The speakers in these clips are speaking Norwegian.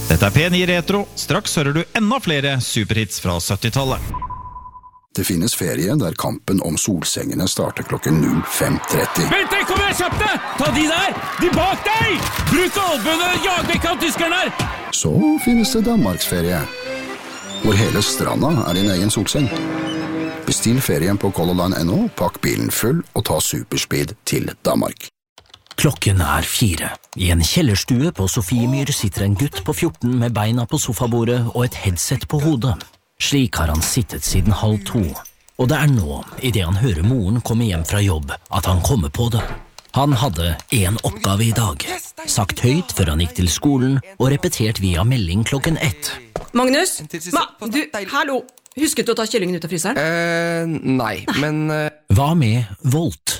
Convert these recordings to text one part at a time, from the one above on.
Dette P9 Retro. Straks hører du enda flere superhits fra 70-tallet. Det finnes ferie der kampen om solsengene starter klokken 05:30. Vent deg, kom igjen, kjapt deg! Ta de der! De bak deg! Bruk albuene, jag vekk av tyskerne her! Så finnes det Danmarksferie, hvor hele stranda din egen solseng. Bestill ferien på colorline.no, pakk bilen full og ta superspeed til Danmark. Klokken 4. I en kjellerstue på Sofiemyr sitter en gutt på 14 med beina på sofabordet og et headset på hodet. Slik har han sittet siden 1:30, og det nå, i det han hører moren komme hjem fra jobb, at han kommer på det. Han hadde en oppgave i dag, sagt høyt før han gikk til skolen, og repetert via melding klokken 1. Magnus? Hallo! Husket du å ta kyllingen ut av fryseren? Nei, men... Hva med Volt?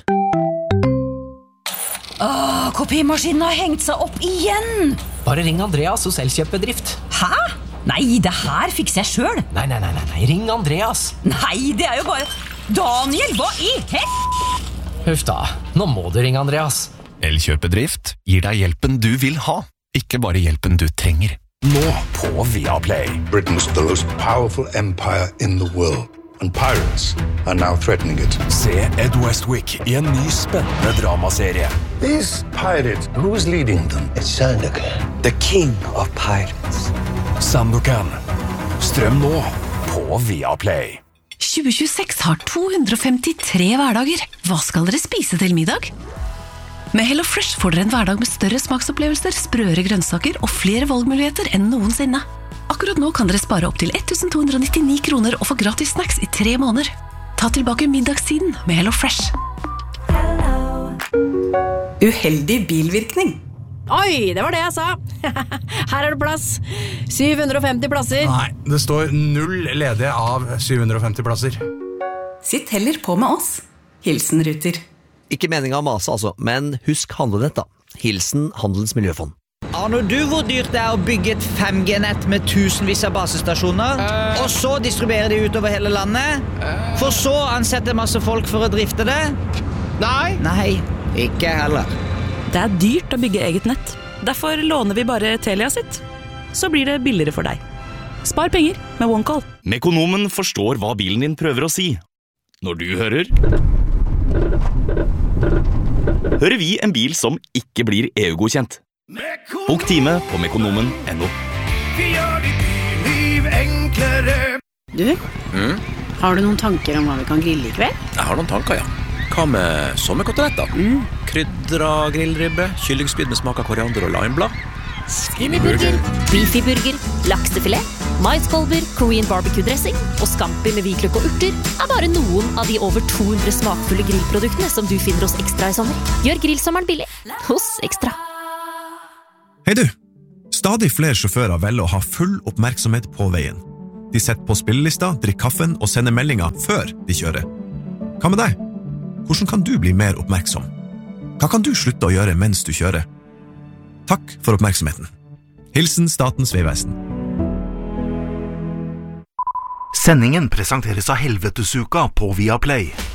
Kopimaskinen har hengt seg opp igjen! Bare ring Andreas hos Elkjøp-bedrift. Hæ? Nei, det her fikser jeg selv. Nei, ring Andreas. Nei, det jo bare... Daniel, hva i Huff da, nå må du ringe Andreas. Elkjøp-bedrift gir deg hjelpen du vil ha, ikke bare hjelpen du trenger. Nå på Viaplay. Britain's the most powerful empire in the world. And pirates are now threatening it. Se Ed Westwick i en ny spennende dramaserie. These pirates, who's leading them? It's Sandokan, the king of pirates. Sandokan. Strøm nå på Viaplay. 2026 har 253 hverdager. Hva skal dere spise til middag? Med HelloFresh får dere en hverdag med større smaksopplevelser, sprøere grønnsaker og flere valgmuligheter enn noensinne. Akkurat nå kan dere spare opp til 1299 kroner og få gratis snacks i 3 måneder. Ta tilbake middagstiden med HelloFresh. Uheldig bilvirkning. Oi, det var det jeg sa. Her det plass. 750 plasser. Nei, det står 0 ledige av 750 plasser. Sitt heller på med oss. Hilsen Ruter. Ikke meningen å mase altså, men husk handlenett da. Hilsen Handelens Miljøfond. Aner du hvor dyrt det å bygge et 5G-nett med tusenvis av basestasjoner, og så distribuere de utover hele landet, for så ansette masse folk for å drifte det? Nei, ikke heller. Det dyrt å bygge eget nett. Derfor låner vi bare Telia sitt. Så blir det billigere for deg. Spar penger med OneCall. Mekonomen forstår hva bilen din prøver å si. Når du hører vi en bil som ikke blir EU-godkjent. Bok time på mekonomen.no. Vi gjør ditt liv enklere. Du, har du noen tanker om hva vi kan grille i kveld? Jeg har noen tanker, ja. Hva med sommerkoteletter? Krydra grillribbe, kyllingspyd med smak av koriander og limeblad. Skinnyburger, beefyburger, laksefilet, maiskolber, Korean barbecue-dressing og scampi med hvitløk og urter bare noen av de over 200 smakfulle grillproduktene som du finner hos Ekstra i sommer. Gjør grillsommeren billig hos Ekstra. Hei du! Stadig flere sjåfører velger å ha full oppmerksomhet på veien. De setter på spillelista, drikker kaffen og sender meldinger før de kjører. Hva med deg? Hvordan kan du bli mer oppmerksom? Hva kan du slutte å gjøre mens du kjører? Takk for oppmerksomheten. Hilsen Statens Vegvesen. Sendingen presenteres av Helvetesuka på Viaplay.